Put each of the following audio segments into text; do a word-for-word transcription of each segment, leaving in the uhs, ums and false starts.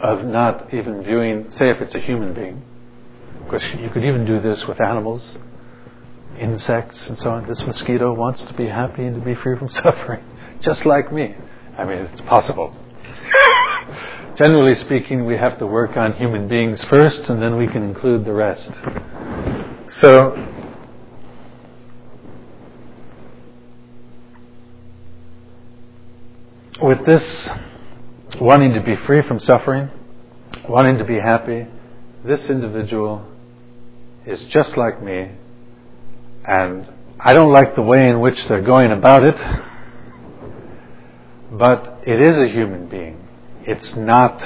of not even viewing, say if it's a human being, because you could even do this with animals, insects and so on. This mosquito wants to be happy and to be free from suffering, just like me. I mean, it's possible. Generally speaking, we have to work on human beings first, and then we can include the rest. So, with this wanting to be free from suffering, wanting to be happy, this individual is just like me, and I don't like the way in which they're going about it, but it is a human being. It's not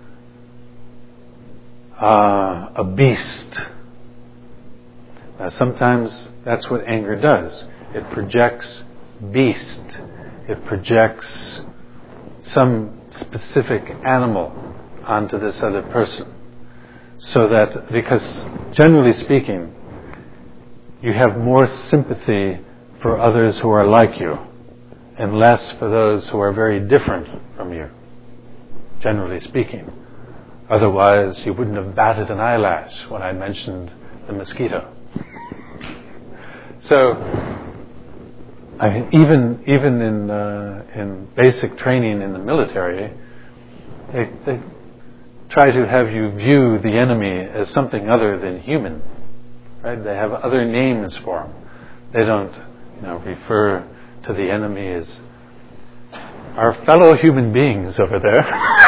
uh, a beast. Now, sometimes that's what anger does. It projects beast. It projects some specific animal onto this other person. So that, because generally speaking, you have more sympathy for others who are like you and less for those who are very different from you, generally speaking. Otherwise, you wouldn't have batted an eyelash when I mentioned the mosquito. So, I mean, even even in uh, in basic training in the military, they, they try to have you view the enemy as something other than human. Right? They have other names for them. They don't, you know, refer to the enemy as our fellow human beings over there.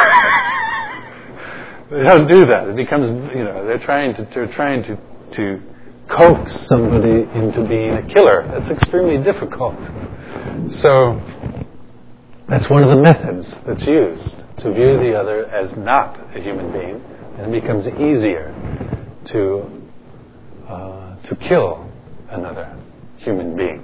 They don't do that. It becomes, you know, they're trying to they're trying to to coax somebody into being a killer. That's extremely difficult. So that's one of the methods that's used to view the other as not a human being, and it becomes easier to uh, to kill another human being.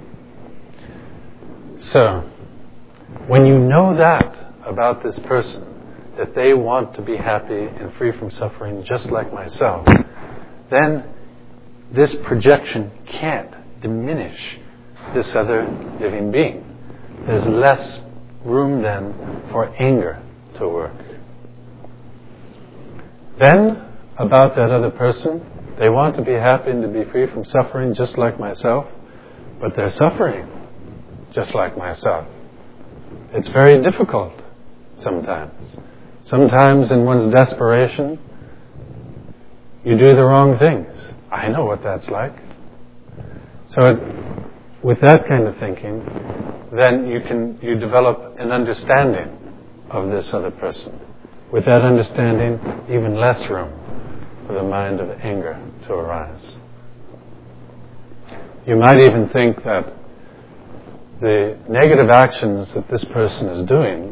So when you know that about this person, that they want to be happy and free from suffering just like myself, then this projection can't diminish this other living being. There's less room then for anger to work. Then, about that other person, they want to be happy and to be free from suffering just like myself, but they're suffering just like myself. It's very difficult sometimes. Sometimes in one's desperation, you do the wrong things. I know what that's like. So it, with that kind of thinking, then you can you develop an understanding of this other person. With that understanding, even less room for the mind of anger to arise. You might even think that the negative actions that this person is doing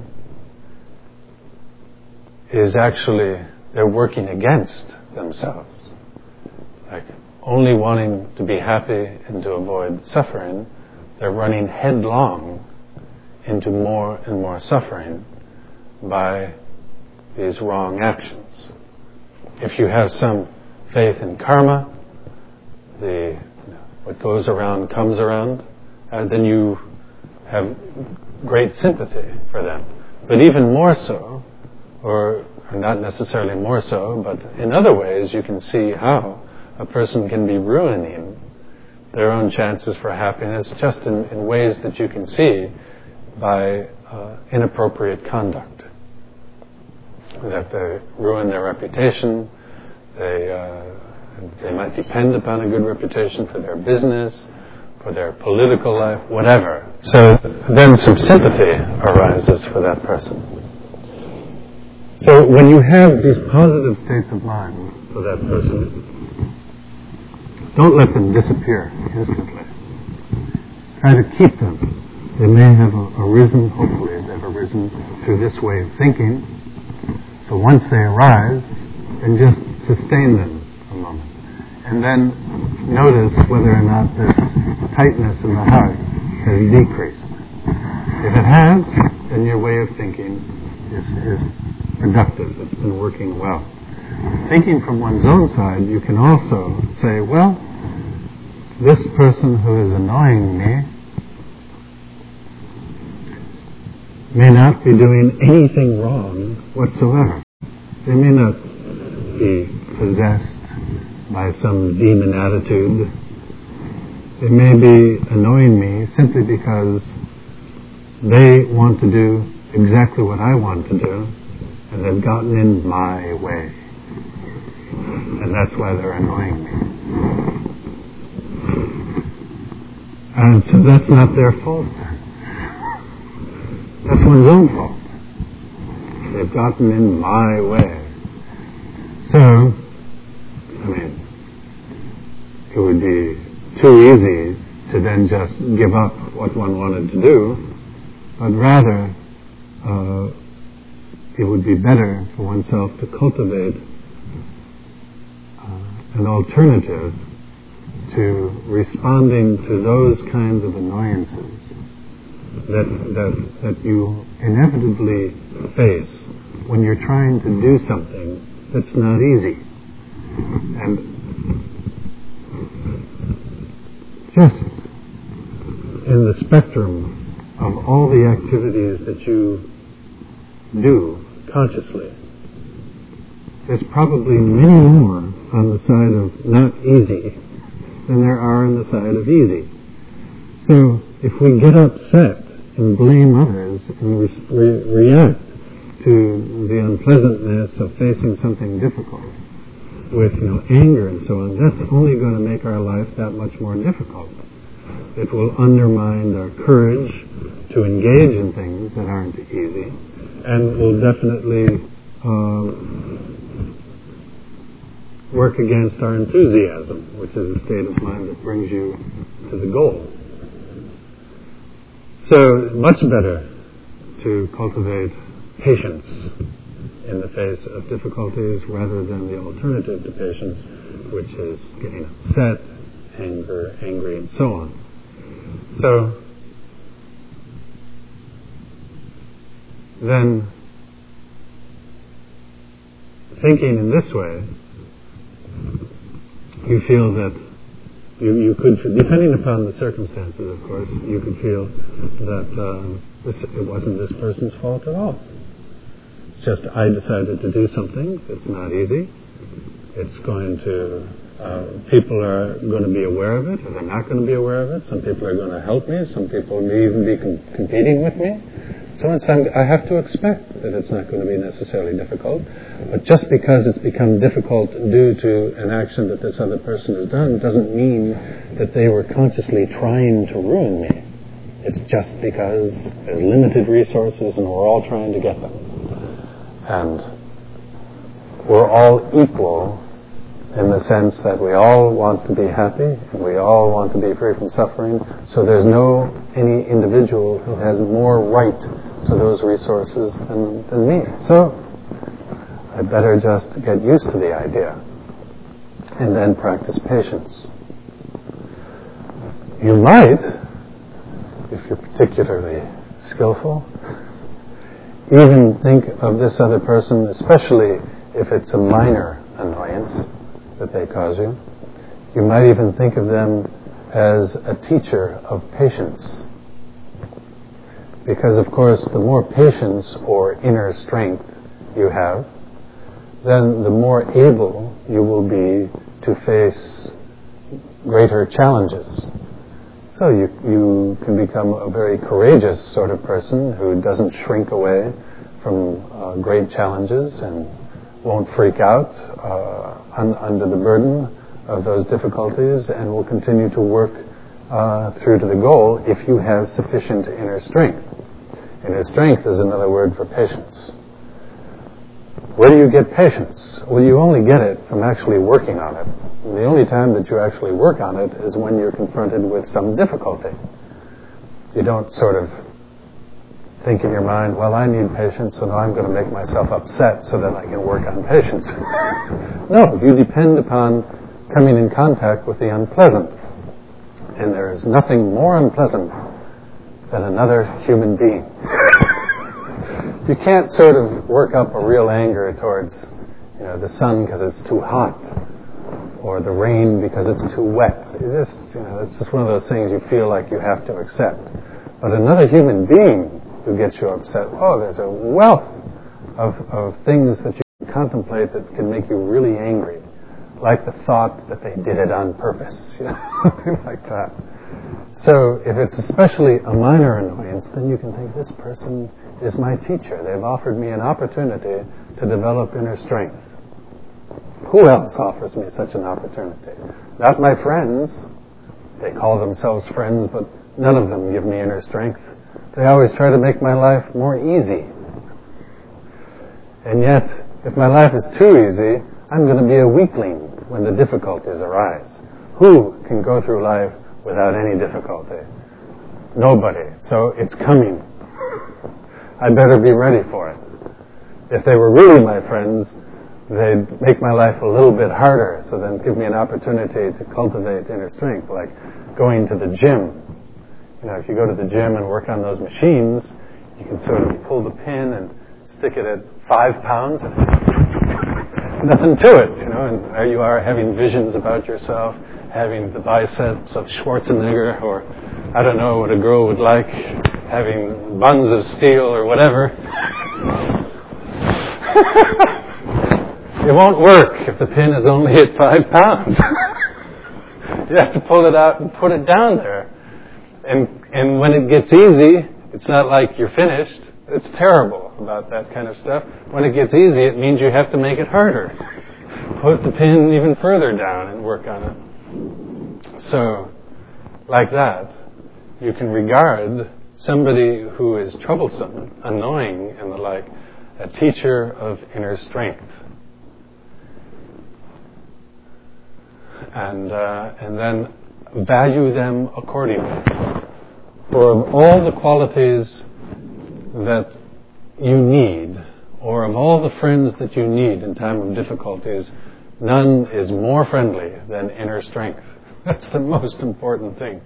is actually, they're working against themselves. Like only wanting to be happy and to avoid suffering, they're running headlong into more and more suffering by these wrong actions. If you have some faith in karma, the what goes around comes around, uh, then you have great sympathy for them. But even more so, or, or not necessarily more so, but in other ways you can see how a person can be ruining their own chances for happiness just in, in ways that you can see by uh, inappropriate conduct. That they ruin their reputation, they uh, they might depend upon a good reputation for their business, for their political life, whatever. So then some sympathy arises for that person. So when you have these positive states of mind for that person, don't let them disappear instantly. Try to keep them. They may have arisen, hopefully they've arisen through this way of thinking. So once they arise, then just sustain them a moment. And then notice whether or not this tightness in the heart has decreased. If it has, then your way of thinking is, is productive. It's been working well. Thinking from one's own side, you can also say, well, this person who is annoying me may not be doing anything wrong whatsoever. They may not be possessed by some demon attitude. They may be annoying me simply because they want to do exactly what I want to do, and they've gotten in my way. And that's why they're annoying me. And so that's not their fault. That's one's own fault. They've gotten in my way. So, I mean, it would be too easy to then just give up what one wanted to do, but rather uh, it would be better for oneself to cultivate uh, an alternative to responding to those kinds of annoyances that, that, that you inevitably face when you're trying to do something that's not easy. And just in the spectrum of all the activities that you do consciously, there's probably many more on the side of not easy than there are on the side of easy. So if we get upset and blame others and re- re- react to the unpleasantness of facing something difficult with, you know, anger and so on, that's only going to make our life that much more difficult. It will undermine our courage to engage in things that aren't easy, and will definitely um, work against our enthusiasm, which is a state of mind that brings you to the goal. So, much better to cultivate patience in the face of difficulties rather than the alternative to patience, which is getting upset, anger, angry, and so on. So, then, thinking in this way, you feel that you, you could, depending upon the circumstances, of course, you could feel that uh, this, it wasn't this person's fault at all. It's just I decided to do something that's not easy. It's going to, uh, people are going to be aware of it, or they're not going to be aware of it. Some people are going to help me. Some people may even be com- competing with me. So it's, I have to expect that it's not going to be necessarily difficult. But just because it's become difficult due to an action that this other person has done doesn't mean that they were consciously trying to ruin me. It's just because there's limited resources and we're all trying to get them. And we're all equal in the sense that we all want to be happy and we all want to be free from suffering. So there's no any individual who has more right to those resources than, than me. So I better just get used to the idea and then practice patience. You might, if you're particularly skillful, even think of this other person, especially if it's a minor annoyance that they cause you. You might even think of them as a teacher of patience. Because, of course, the more patience or inner strength you have, then the more able you will be to face greater challenges. So you, you can become a very courageous sort of person who doesn't shrink away from uh, great challenges and won't freak out uh, un- under the burden of those difficulties and will continue to work uh, through to the goal if you have sufficient inner strength. Inner strength is another word for patience. Where do you get patience? Well, you only get it from actually working on it. And the only time that you actually work on it is when you're confronted with some difficulty. You don't sort of think in your mind, well, I need patience, so now I'm going to make myself upset so that I can work on patience. No, you depend upon coming in contact with the unpleasant. And there is nothing more unpleasant than another human being. You can't sort of work up a real anger towards, you know, the sun because it's too hot, or the rain because it's too wet. It's just, you know, it's just one of those things you feel like you have to accept. But another human being who gets you upset, oh, there's a wealth of, of things that you contemplate that can make you really angry, like the thought that they did it on purpose, you know, something like that. So if it's especially a minor annoyance, then you can think, this person is my teacher. They've offered me an opportunity to develop inner strength. Who else offers me such an opportunity? Not my friends. They call themselves friends, but none of them give me inner strength. They always try to make my life more easy. And yet, if my life is too easy, I'm going to be a weakling when the difficulties arise. Who can go through life without any difficulty? Nobody. So it's coming. I better be ready for it. If they were really my friends, they'd make my life a little bit harder, so then give me an opportunity to cultivate inner strength, like going to the gym. You know, if you go to the gym and work on those machines, you can sort of pull the pin and stick it at five pounds and nothing to it, you know, and there you are having visions about yourself, having the biceps of Schwarzenegger, or I don't know what a girl would like, having buns of steel or whatever. It won't work if the pin is only at five pounds. You have to pull it out and put it down there. And and when it gets easy, it's not like you're finished. It's terrible about that kind of stuff. When it gets easy, it means you have to make it harder. Put the pin even further down and work on it. So, like that, you can regard somebody who is troublesome, annoying, and the like, a teacher of inner strength. And uh, and then value them accordingly. For of all the qualities that you need, or of all the friends that you need in time of difficulties, none is more friendly than inner strength. That's the most important thing.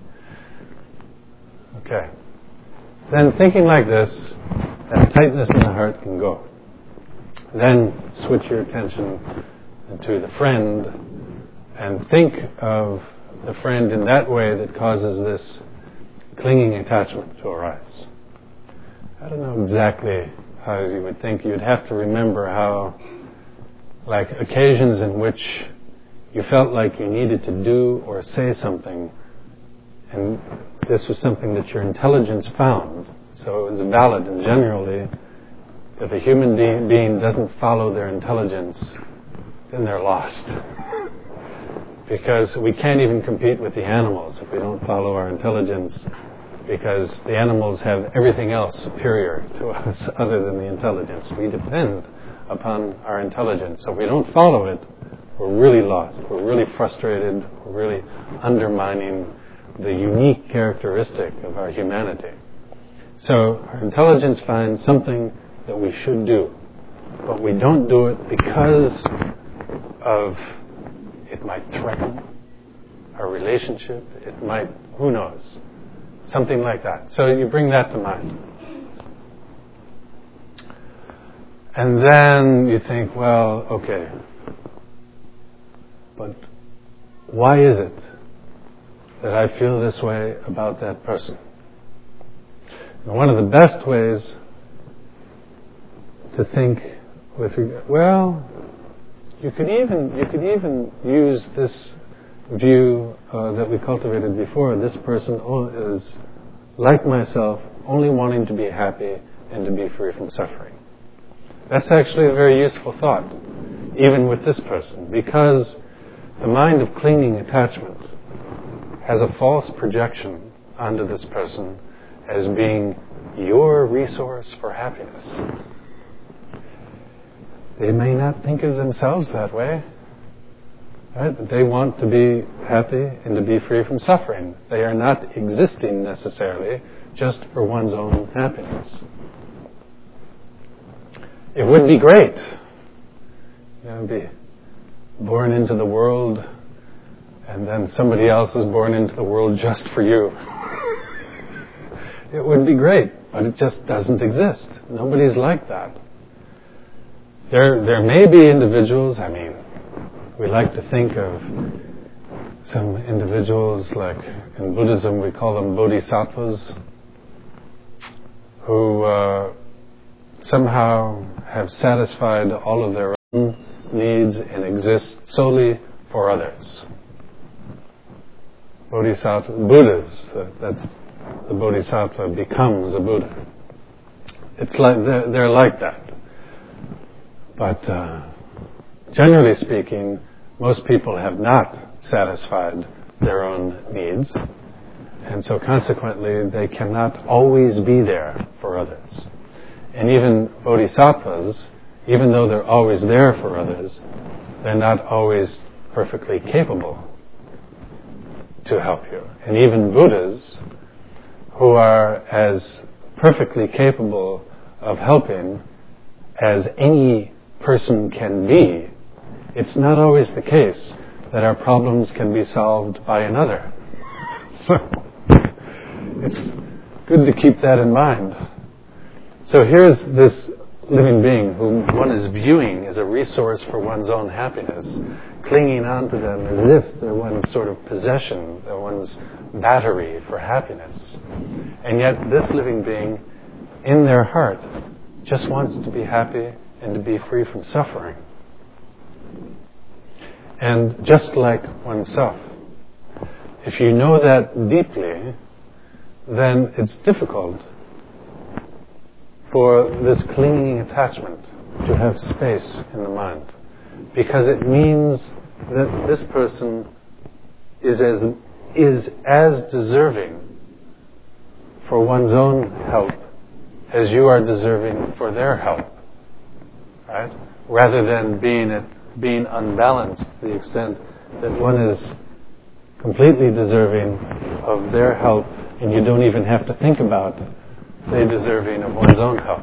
Okay. Then thinking like this, that tightness in the heart can go. Then switch your attention to the friend and think of the friend in that way that causes this clinging attachment to arise. I don't know exactly how you would think. You'd have to remember how, like, occasions in which you felt like you needed to do or say something, and this was something that your intelligence found, so it was valid. And generally, if a human de- being doesn't follow their intelligence, then they're lost. Because we can't even compete with the animals if we don't follow our intelligence, because the animals have everything else superior to us other than the intelligence. We depend upon our intelligence. So if we don't follow it, we're really lost. We're really frustrated. We're really undermining the unique characteristic of our humanity. So our intelligence finds something that we should do, but we don't do it because of it might threaten our relationship. It might, who knows, something like that. So you bring that to mind. And then you think, well, okay, but why is it that I feel this way about that person? And one of the best ways to think with regard, well, you could even you could even use this view uh, that we cultivated before. This person is like myself, only wanting to be happy and to be free from suffering. That's actually a very useful thought, even with this person, because the mind of clinging attachment has a false projection onto this person as being your resource for happiness. They may not think of themselves that way, right? But they want to be happy and to be free from suffering. They are not existing necessarily just for one's own happiness. It would be great, you know, be born into the world and then somebody else is born into the world just for you. It would be great, but it just doesn't exist. Nobody's like that. There there may be individuals, I mean, we like to think of some individuals, like in Buddhism we call them bodhisattvas, who uh, somehow have satisfied all of their needs and exists solely for others. Bodhisattva, Buddhas, that's the Bodhisattva becomes a Buddha. It's like they're, they're like that. But uh, generally speaking, most people have not satisfied their own needs, and so consequently they cannot always be there for others. And even bodhisattvas, even though they're always there for others, they're not always perfectly capable to help you. And even Buddhas, who are as perfectly capable of helping as any person can be, it's not always the case that our problems can be solved by another. So it's good to keep that in mind. So here's this living being whom one is viewing as a resource for one's own happiness, clinging on to them as if they're one's sort of possession, they're one's battery for happiness. And yet this living being, in their heart, just wants to be happy and to be free from suffering. And just like oneself, if you know that deeply, then it's difficult for this clinging attachment to have space in the mind, because it means that this person is as is as deserving for one's own help as you are deserving for their help, right? Rather than being it being unbalanced to the extent that one is completely deserving of their help, and you don't even have to think about they deserving of one's own help.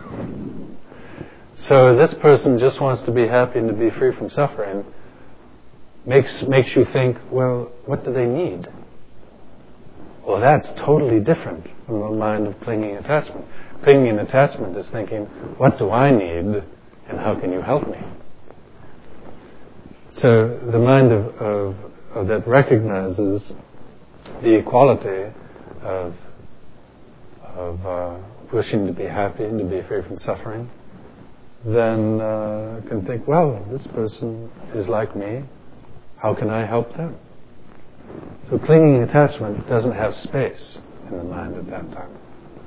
So this person just wants to be happy and to be free from suffering. Makes makes you think, well, what do they need? Well, that's totally different from the mind of clinging attachment. Clinging attachment is thinking, what do I need, and how can you help me? So the mind of, of, of that recognizes the equality of of uh, wishing to be happy and to be free from suffering, then uh, can think, well, this person is like me. How can I help them? So clinging attachment doesn't have space in the mind at that time.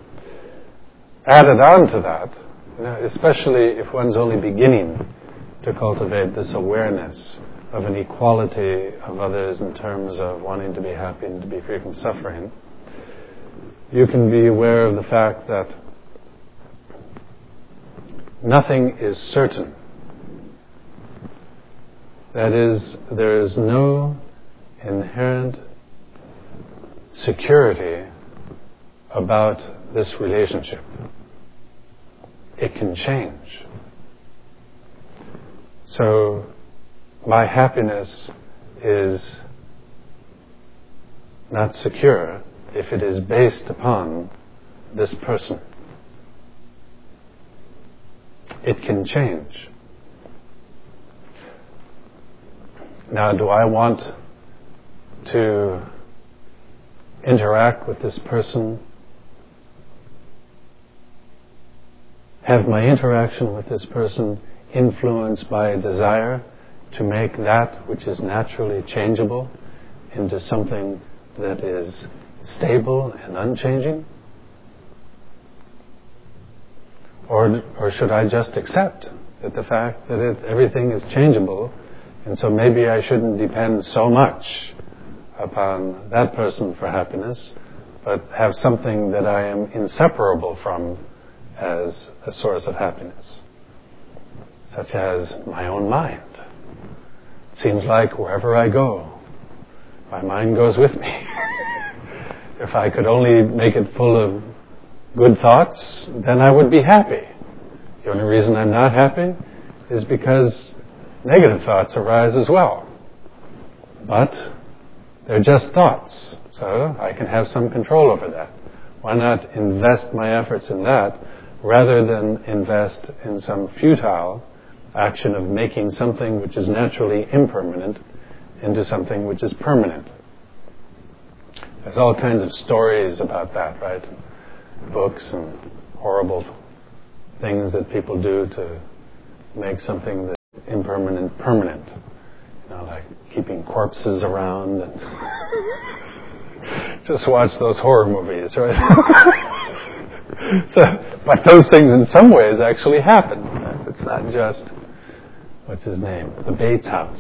Added on to that, you know, especially if one's only beginning to cultivate this awareness of an equality of others in terms of wanting to be happy and to be free from suffering, you can be aware of the fact that nothing is certain. That is, there is no inherent security about this relationship. It can change. So, my happiness is not secure if it is based upon this person. It can change. Now, do I want to interact with this person? Have my interaction with this person influenced by a desire to make that which is naturally changeable into something that is stable and unchanging? Or, or should I just accept that the fact that it, everything is changeable, and so maybe I shouldn't depend so much upon that person for happiness, but have something that I am inseparable from as a source of happiness, such as my own mind. Seems like wherever I go, my mind goes with me. If I could only make it full of good thoughts, then I would be happy. The only reason I'm not happy is because negative thoughts arise as well. But they're just thoughts, so I can have some control over that. Why not invest my efforts in that rather than invest in some futile action of making something which is naturally impermanent into something which is permanent? There's all kinds of stories about that, right? Books and horrible things that people do to make something that impermanent, permanent. You know, like keeping corpses around and just watch those horror movies, right? So, but those things in some ways actually happen. It's not just, what's his name, the Bates house.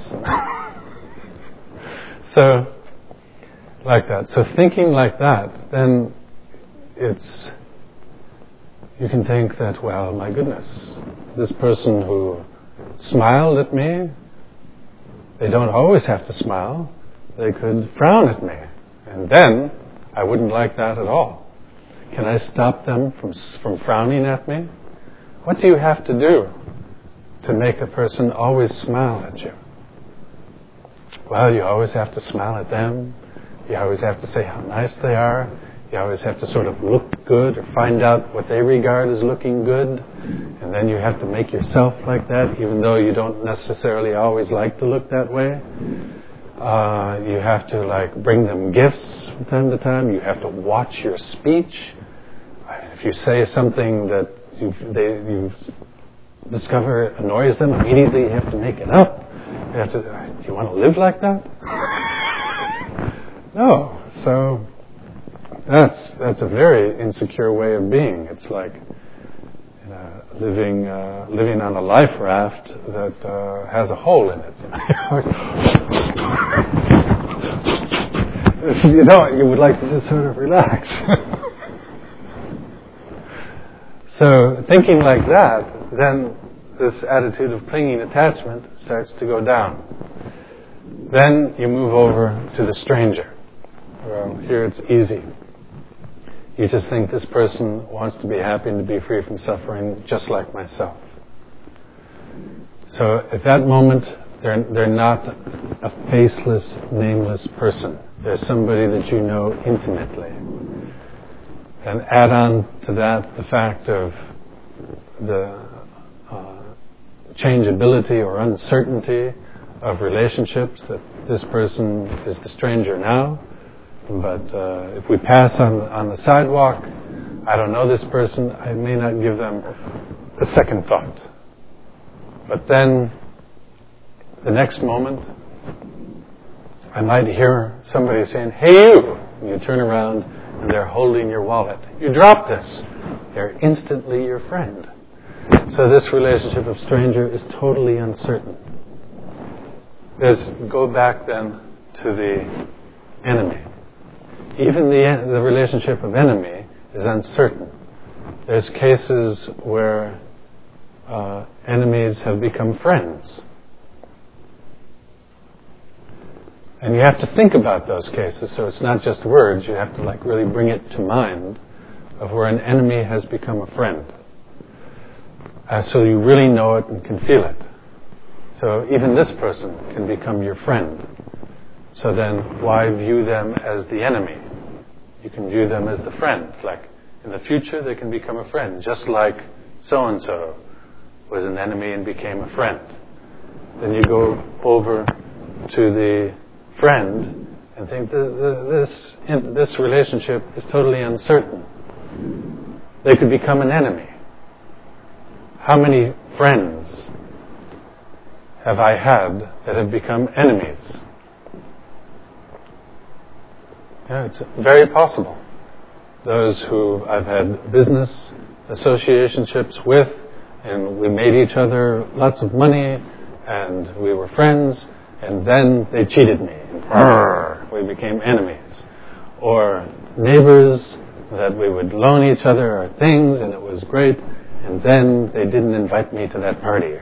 So, like that. So thinking like that, then it's, you can think that, well, my goodness, this person who smiled at me, they don't always have to smile. They could frown at me. And then I wouldn't like that at all. Can I stop them from from frowning at me? What do you have to do to make a person always smile at you? Well, you always have to smile at them. You always have to say how nice they are. You always have to sort of look good or find out what they regard as looking good. And then you have to make yourself like that, even though you don't necessarily always like to look that way. Uh, you have to like bring them gifts from time to time. You have to watch your speech. If you say something that you they you discover annoys them, immediately you have to make it up. You have to. Do you want to live like that? No. So that's that's a very insecure way of being. It's like you know, living uh, living on a life raft that uh, has a hole in it. You know, you would like to just sort of relax. So thinking like that, then this attitude of clinging attachment starts to go down. Then you move over to the stranger. Well, here it's easy. You just think this person wants to be happy and to be free from suffering just like myself. So at that moment, they're, they're not a faceless, nameless person. They're somebody that you know intimately. And add on to that the fact of the uh, changeability or uncertainty of relationships, that this person is the stranger now, but uh, if we pass on, on the sidewalk, I don't know this person, I may not give them a second thought. But then, the next moment, I might hear somebody saying, "Hey you!" And you turn around and they're holding your wallet. You drop this. They're instantly your friend. So this relationship of stranger is totally uncertain. There's, go back then to the enemy. Even the, the relationship of enemy is uncertain. There's cases where uh, enemies have become friends. And you have to think about those cases, so it's not just words, you have to like really bring it to mind of where an enemy has become a friend. Uh, so you really know it and can feel it. So even this person can become your friend. So then why view them as the enemy? You can view them as the friend. Like in the future they can become a friend, just like so-and-so was an enemy and became a friend. Then you go over to the friend and think that this in, this relationship is totally uncertain. They could become an enemy. How many friends have I had that have become enemies? Yeah, it's very possible. Those who I've had business associationships with, and we made each other lots of money, and we were friends, and then they cheated me. And we became enemies. Or neighbors that we would loan each other our things, and it was great, and then they didn't invite me to that party.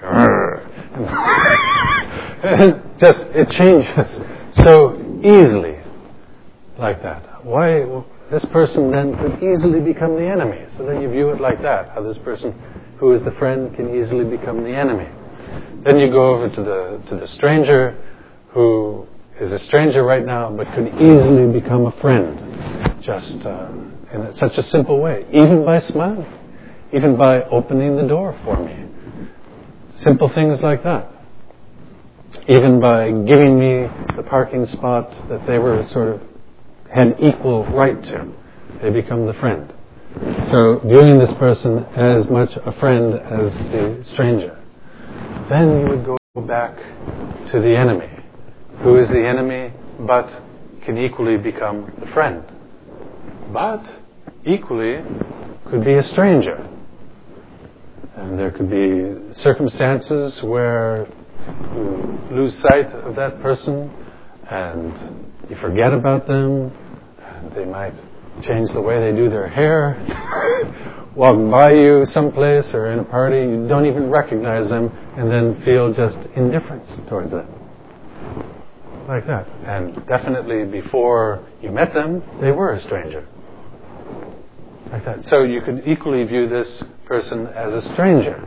And just, it changes so easily like that. Why, this person then could easily become the enemy. So then you view it like that, how this person who is the friend can easily become the enemy. Then you go over to the to the stranger who is a stranger right now but could easily become a friend, just uh, in such a simple way, even by smiling, even by opening the door for me. Simple things like that. Even by giving me the parking spot that they were sort of had equal right to, they become the friend. So viewing this person as much a friend as the stranger. Then you would go Go back to the enemy. Who is the enemy, but can equally become the friend? But equally could be a stranger. And there could be circumstances where you lose sight of that person and you forget about them, and they might change the way they do their hair, walk by you someplace or in a party, you don't even recognize them, and then feel just indifference towards them. Like that. And definitely before you met them, they were a stranger. Like that. So you could equally view this person as a stranger.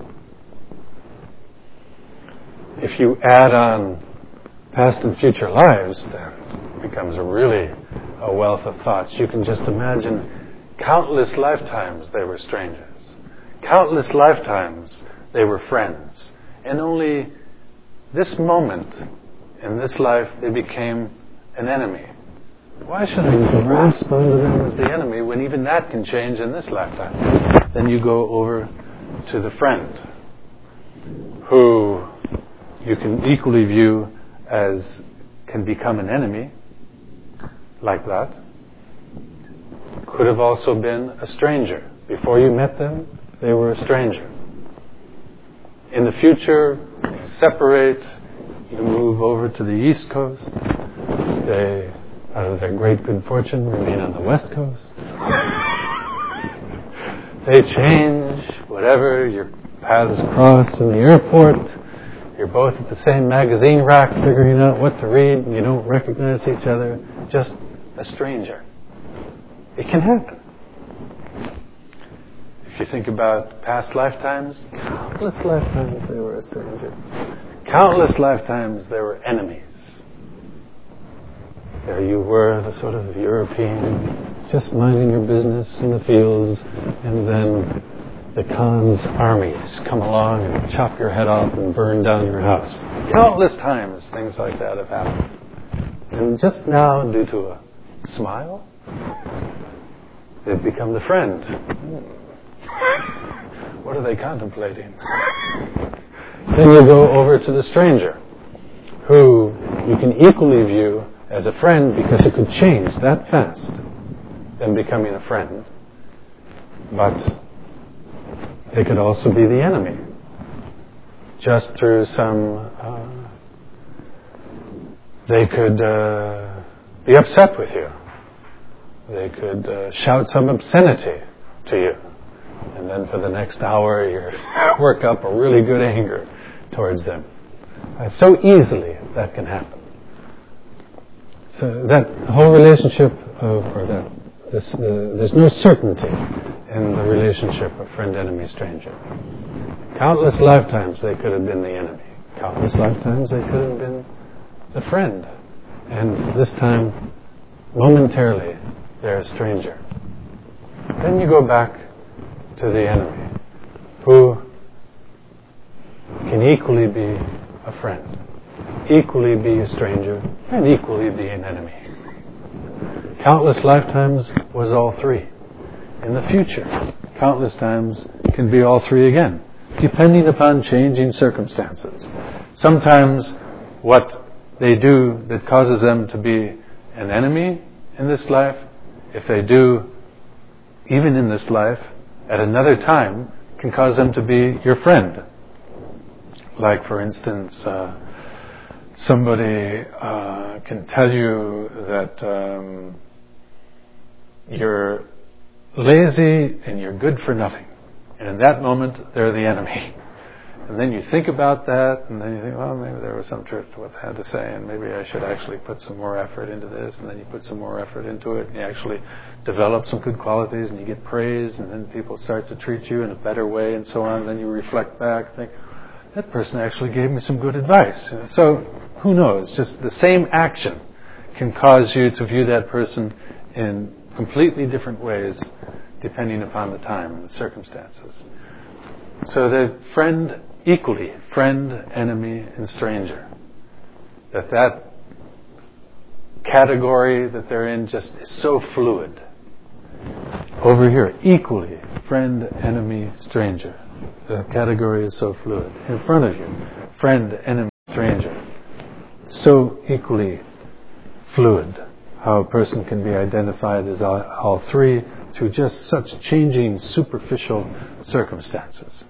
If you add on past and future lives, then it becomes a really a wealth of thoughts. You can just imagine countless lifetimes they were strangers. Countless lifetimes they were friends. And only this moment in this life they became an enemy. Why should I grasp onto them as the enemy when even that can change in this lifetime? Then you go over to the friend, who you can equally view as can become an enemy, like that. Could have also been a stranger. Before you met them, they were a stranger. In the future, you separate, you move over to the East Coast, they, out of their great good fortune, remain on the West Coast. They change, whatever, your paths cross in the airport, you're both at the same magazine rack figuring out what to read, and you don't recognize each other, just a stranger. It can happen. If you think about past lifetimes, countless lifetimes they were a stranger. Countless lifetimes they were enemies. There you were, the sort of European, just minding your business in the fields, and then the Khan's armies come along and chop your head off and burn down your house. Countless times things like that have happened. And just now, due to a smile, they've become the friend. What are they contemplating? Then you go over to the stranger, who you can equally view as a friend because it could change that fast, then becoming a friend. But they could also be the enemy, just through some, uh, they could uh, be upset with you. They could uh, shout some obscenity to you. And then for the next hour, you work up a really good anger towards them. Uh, so easily that can happen. So that whole relationship of, or that, this, uh, there's no certainty in the relationship of friend, enemy, stranger. Countless lifetimes they could have been the enemy. Countless lifetimes they could have been the friend. And this time, momentarily, they're a stranger. Then you go back to the enemy, who can equally be a friend, equally be a stranger, and equally be an enemy. Countless lifetimes was all three. In the future, countless times can be all three again, depending upon changing circumstances. Sometimes what they do that causes them to be an enemy in this life, if they do even in this life, at another time, can cause them to be your friend. Like, for instance, uh, somebody uh, can tell you that um, you're lazy and you're good for nothing. And in that moment, they're the enemy. And then you think about that, and then you think, well, maybe there was some truth to what they had to say, and maybe I should actually put some more effort into this, and then you put some more effort into it, and you actually develop some good qualities, and you get praise, and then people start to treat you in a better way, and so on, and then you reflect back and think, that person actually gave me some good advice. So, who knows? Just the same action can cause you to view that person in completely different ways, depending upon the time and the circumstances. So the friend, equally, friend, enemy, and stranger. That that category that they're in just is so fluid. Over here, equally, friend, enemy, stranger. The category is so fluid. In front of you, friend, enemy. stranger. So equally fluid, how a person can be identified as all, all three through just such changing superficial circumstances.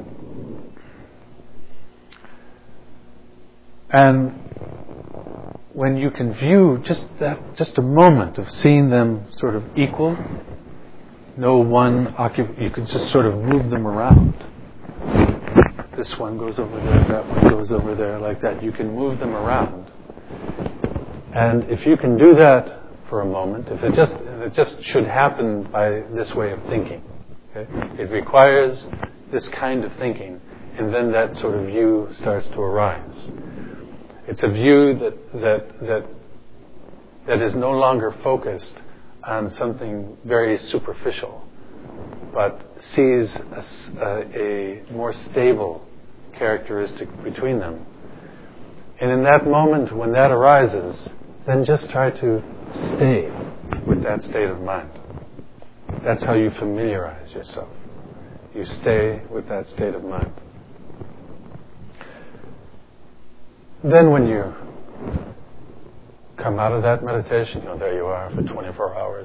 And when you can view just that, just a moment of seeing them sort of equal, no one occup- you can just sort of move them around. This one goes over there, that one goes over there, like that. You can move them around. And if you can do that for a moment, if it just it just should happen by this way of thinking. Okay? It requires this kind of thinking, and then that sort of view starts to arise. It's a view that that that that is no longer focused on something very superficial, but sees a, a, a more stable characteristic between them. And in that moment, when that arises, then just try to stay with that state of mind. That's how you familiarize yourself. You stay with that state of mind. Then when you come out of that meditation, you know, there you are for twenty-four hours.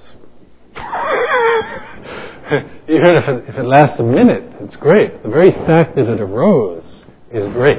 Even if it, if it lasts a minute, it's great. The very fact that it arose is great.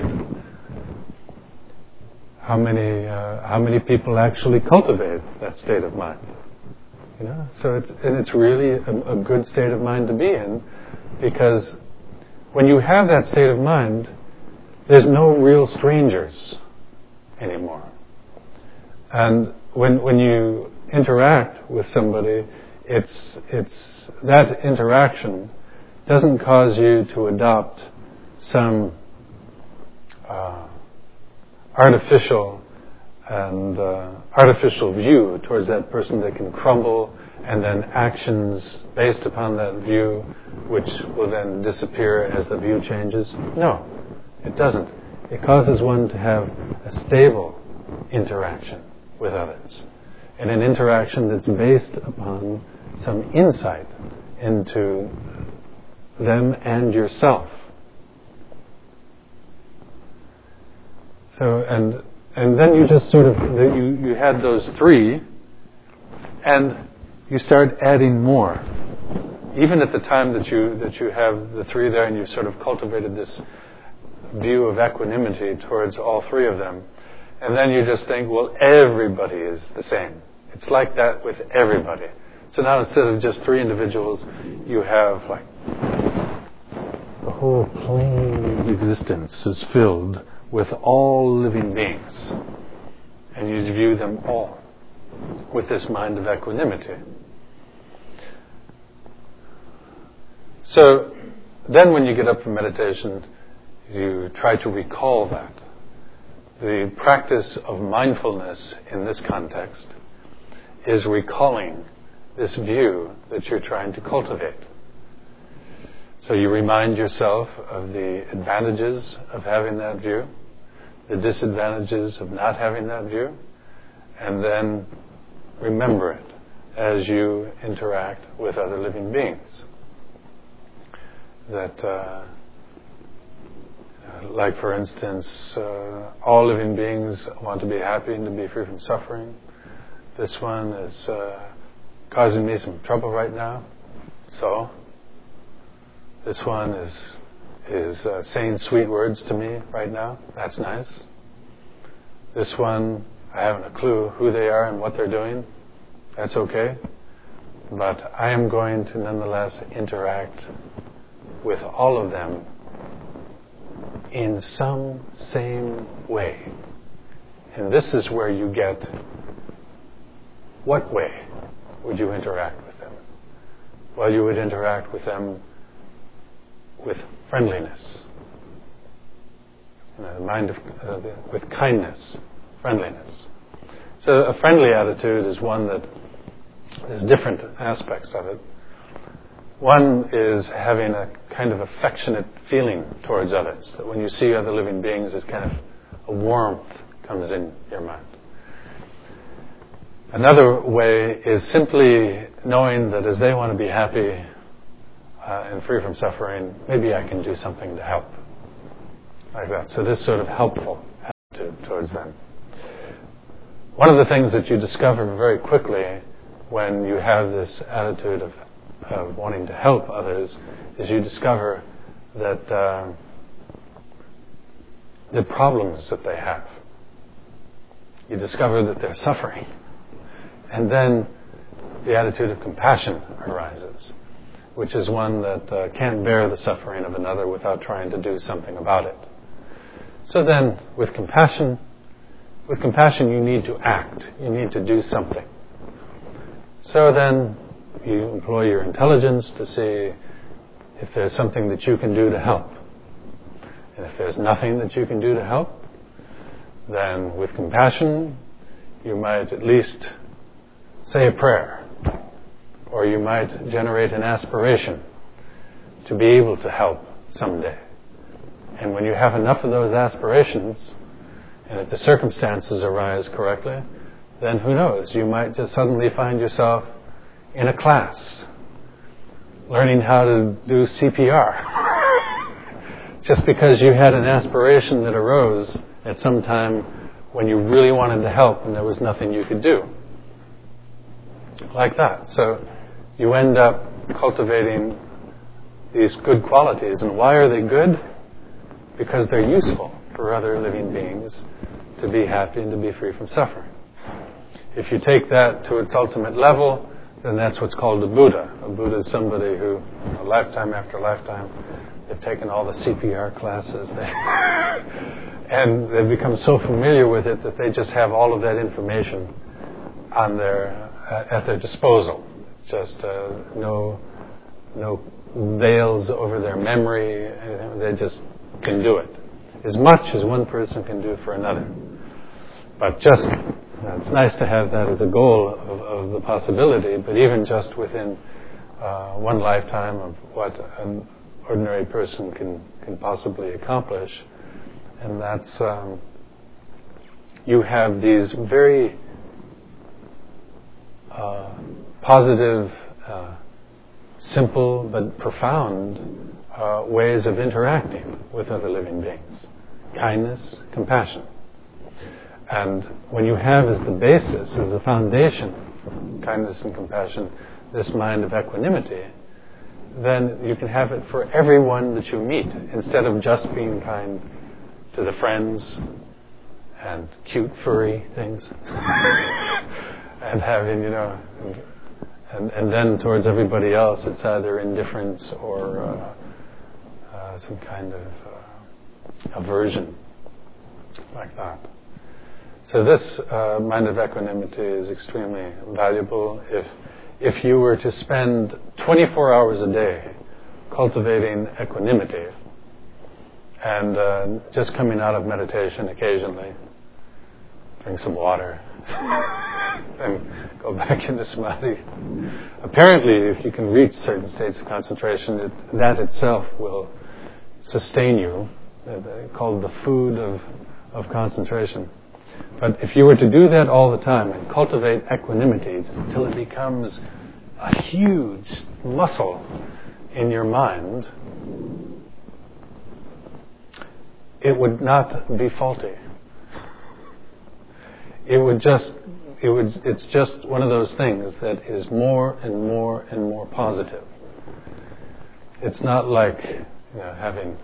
How many uh, how many people actually cultivate that state of mind? You know, so it's and it's really a, a good state of mind to be in, because when you have that state of mind, there's no real strangers anymore. And when when you interact with somebody, it's it's that interaction doesn't cause you to adopt some uh, artificial and uh, artificial view towards that person that can crumble, and then actions based upon that view, which will then disappear as the view changes. No, it doesn't. It causes one to have a stable interaction with others, and an interaction that's based upon some insight into them and yourself. So, and and then you just sort of, you, you had those three, and you start adding more. Even at the time that you that you have the three there, and you've sort of cultivated this view of equanimity towards all three of them, and then you just think, well, everybody is the same. It's like that with everybody. So now instead of just three individuals, you have like the whole plane of existence is filled with all living beings, and you view them all with this mind of equanimity. So then when you get up from meditation, you try to recall that. The practice of mindfulness in this context is recalling this view that you're trying to cultivate. So you remind yourself of the advantages of having that view, the disadvantages of not having that view, and then remember it as you interact with other living beings. That, uh, like for instance, uh, all living beings want to be happy and to be free from suffering. This one is uh, causing me some trouble right now, so this one is is uh, saying sweet words to me right now. That's nice. This one, I haven't a clue who they are and what they're doing. That's okay. But I am going to nonetheless interact with all of them in some same way. And this is where you get, what way would you interact with them? Well, you would interact with them with friendliness, you know, the mind of, uh, the, with kindness, friendliness. So a friendly attitude is one that there's different aspects of it. One is having a kind of affectionate feeling towards others, that when you see other living beings, there's kind of a warmth comes in your mind. Another way is simply knowing that as they want to be happy Uh, and free from suffering, maybe I can do something to help. Like that. So this sort of helpful towards them. One of the things that you discover very quickly when you have this attitude of, of wanting to help others is you discover that uh, the problems that they have. You discover that they're suffering. And then the attitude of compassion arises, which is one that uh, can't bear the suffering of another without trying to do something about it. So then, with compassion, with compassion you need to act. You need to do something. So then you employ your intelligence to see if there's something that you can do to help. And if there's nothing that you can do to help, then with compassion you might at least say a prayer, or you might generate an aspiration to be able to help someday. And when you have enough of those aspirations, and if the circumstances arise correctly, then who knows, you might just suddenly find yourself in a class learning how to do C P R just because you had an aspiration that arose at some time when you really wanted to help and there was nothing you could do. Like that. So you end up cultivating these good qualities. And why are they good? Because they're useful for other living beings to be happy and to be free from suffering. If you take that to its ultimate level, then that's what's called a Buddha. A Buddha is somebody who, you know, lifetime after lifetime, they've taken all the C P R classes, they and they've become so familiar with it that they just have all of that information on their uh, at their disposal. Just uh, no no veils over their memory. They just can do it as much as one person can do for another. But just uh, it's nice to have that as a goal of, of the possibility. But even just within uh, one lifetime of what an ordinary person can can possibly accomplish, and that's um, you have these very uh, positive, uh, simple but profound uh, ways of interacting with other living beings. Kindness, compassion. And when you have as the basis, as the foundation for kindness and compassion, this mind of equanimity, then you can have it for everyone that you meet, instead of just being kind to the friends and cute furry things and having, you know, and, and, and then towards everybody else it's either indifference or uh, uh, some kind of uh, aversion, like that. So this uh, mind of equanimity is extremely valuable. If if you were to spend twenty-four hours a day cultivating equanimity and uh, just coming out of meditation occasionally, drink some water, and go back into samadhi. Apparently, if you can reach certain states of concentration, it, that itself will sustain you, uh, called the food of, of concentration. But if you were to do that all the time and cultivate equanimity until it becomes a huge muscle in your mind, it would not be faulty. It would just, it would, it's just one of those things that is more and more and more positive. It's not like, you know, having,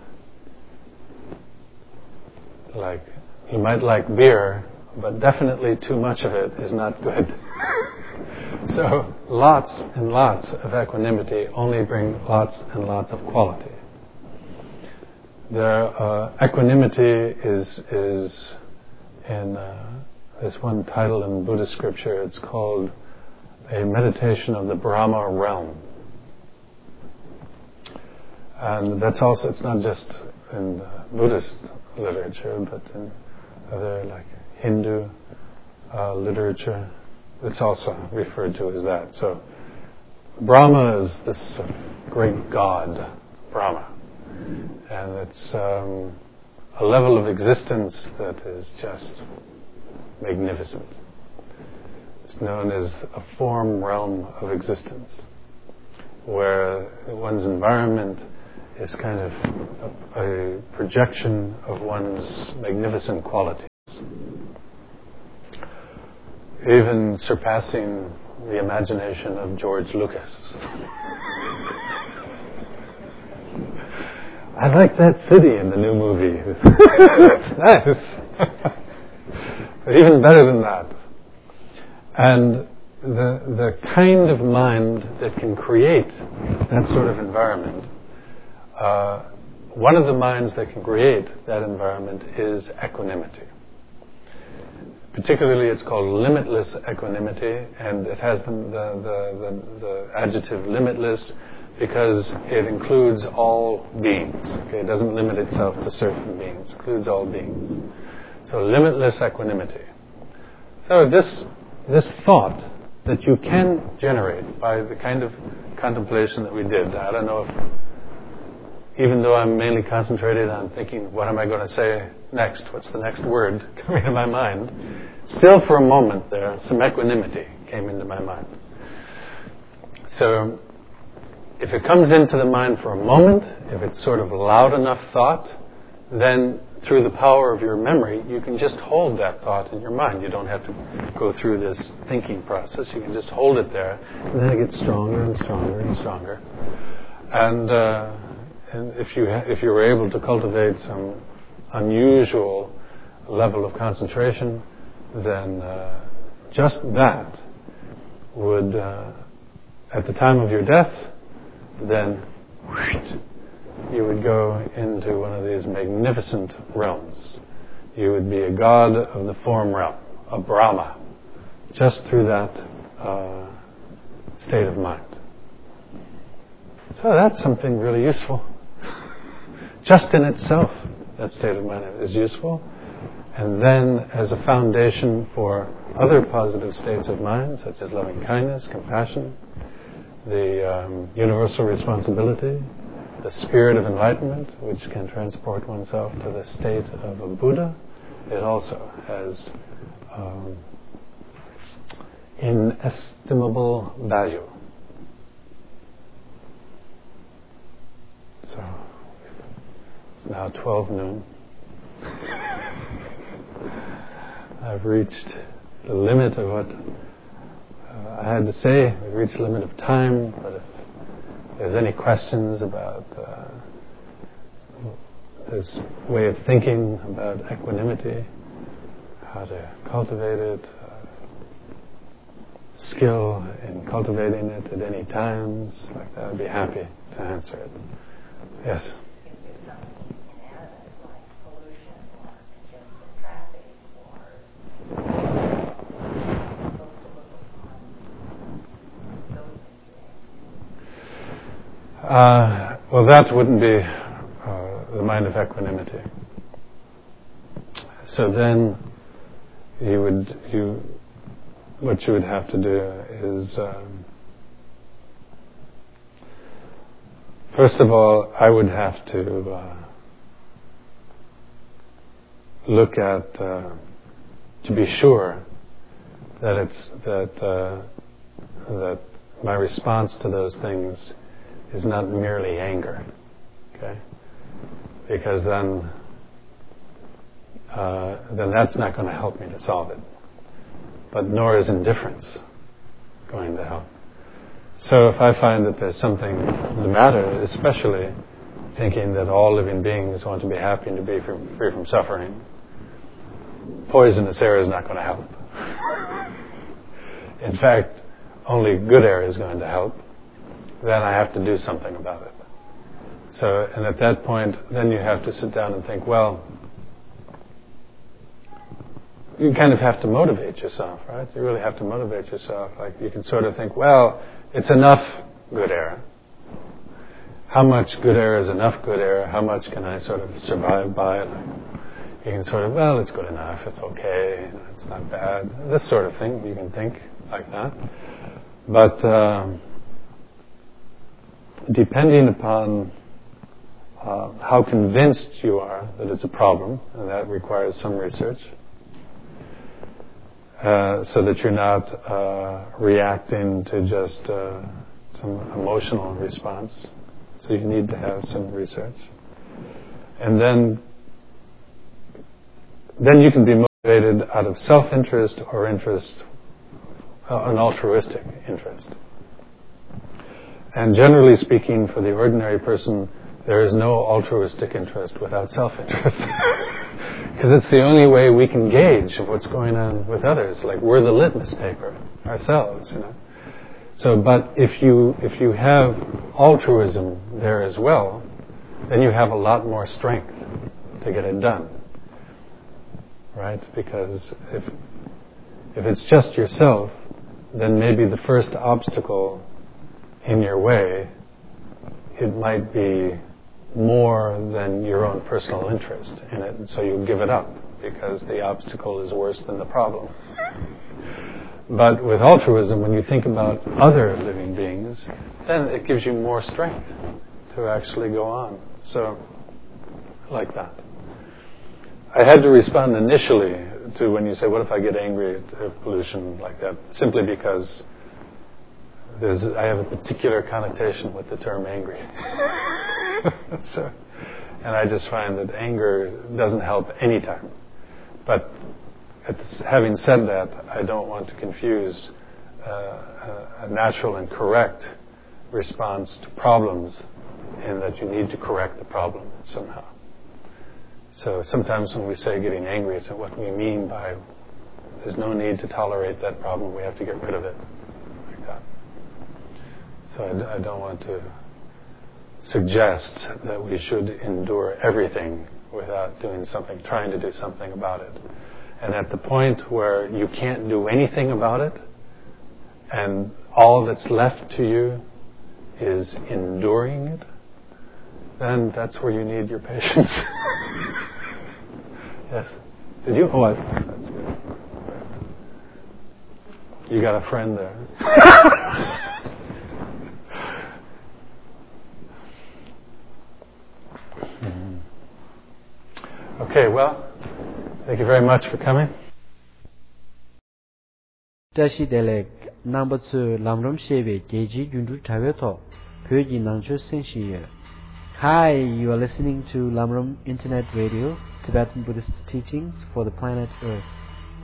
like, you might like beer, but definitely too much of it is not good. So lots and lots of equanimity only bring lots and lots of quality. There, uh, equanimity is is in uh, this one title in Buddhist scripture. It's called a meditation of the Brahma realm, and that's also, it's not just in uh, Buddhist literature, but in other like Hindu uh, literature, it's also referred to as that. So Brahma is this uh, great god, Brahma. And it's um, a level of existence that is just magnificent. It's known as a form realm of existence, where one's environment is kind of a, a projection of one's magnificent qualities. even surpassing the imagination of George Lucas. I like that city in the new movie. It's nice. But even better than that. And the the kind of mind that can create that sort of environment, uh, one of the minds that can create that environment is equanimity. Particularly, it's called limitless equanimity, and it has the, the, the, the, the adjective limitless because it includes all beings. Okay? It doesn't limit itself to certain beings. It includes all beings. So limitless equanimity. So this this thought that you can generate by the kind of contemplation that we did, I don't know if, even though I'm mainly concentrated on thinking, what am I going to say next? What's the next word coming to my mind? Still for a moment there, some equanimity came into my mind. So if it comes into the mind for a moment, if it's sort of loud enough thought, then through the power of your memory, you can just hold that thought in your mind. You don't have to go through this thinking process. You can just hold it there, and then it gets stronger and stronger and stronger. And, uh, and if you ha- if you were able to cultivate some unusual level of concentration, then uh, just that would, uh, at the time of your death, then whoosh, you would go into one of these magnificent realms. You would be a god of the form realm, a Brahma, just through that uh, state of mind. So that's something really useful. Just in itself, that state of mind is useful. And then as a foundation for other positive states of mind, such as loving kindness, compassion, the um, universal responsibility, the spirit of enlightenment, which can transport oneself to the state of a Buddha, it also has um, inestimable value. So, it's now twelve noon. I've reached the limit of what uh, I had to say. We've reached the limit of time, but if there's any questions about uh, this way of thinking about equanimity, how to cultivate it, uh, skill in cultivating it at any times, like that, I'd be happy to answer it. Yes? Uh, well, that wouldn't be uh, the mind of equanimity. So then, you would you what you would have to do is um, first of all, I would have to uh, look at uh, to be sure that it's that uh, that my response to those things is not merely anger, okay? Because then, uh, then that's not going to help me to solve it. But nor is indifference going to help. So if I find that there's something the matter, especially thinking that all living beings want to be happy and to be free, free from suffering, poisonous air is not going to help. In fact, only good air is going to help. Then I have to do something about it. So, and at that point, then you have to sit down and think, well, you kind of have to motivate yourself, right? You really have to motivate yourself. Like, you can sort of think, well, it's enough good air. How much good air is enough good air? How much can I sort of survive by? Like, you can sort of, well, it's good enough, it's okay, you know, it's not bad. This sort of thing, you can think like that. But um, depending upon uh, how convinced you are that it's a problem, and that requires some research, uh, so that you're not uh, reacting to just uh, some emotional response. So you need to have some research. And then, then you can be motivated out of self-interest or interest uh, an altruistic interest. And generally speaking, for the ordinary person, there is no altruistic interest without self-interest. Because it's the only way we can gauge what's going on with others. Like we're the litmus paper ourselves, you know. So, but if you if you have altruism there as well, then you have a lot more strength to get it done, right? Because if if it's just yourself, then maybe the first obstacle in your way, it might be more than your own personal interest in it, and so you give it up because the obstacle is worse than the problem. But with altruism, when you think about other living beings, then it gives you more strength to actually go on. So, like that. I had to respond initially to when you say, what if I get angry at pollution like that? Simply because there's, I have a particular connotation with the term angry. So, and I just find that anger doesn't help any time. But at this, having said that, I don't want to confuse uh, a, a natural and correct response to problems in that you need to correct the problem somehow. So sometimes when we say getting angry, it's what we mean by there's no need to tolerate that problem, we have to get rid of it. Like that. So I, I don't want to suggest that we should endure everything without doing something, trying to do something about it. And at the point where you can't do anything about it, and all that's left to you is enduring it, then that's where you need your patience. Yes. Did you? Oh, I, that's good. You got a friend there. Mm-hmm. Okay, well, thank you very much for coming. Tashi Delek number two Lamrom Shebe Geji Yundu Taveto Pyogi Nangcho Senshiye. Hi, you are listening to Lamrom Internet Radio, Tibetan Buddhist teachings for the planet Earth.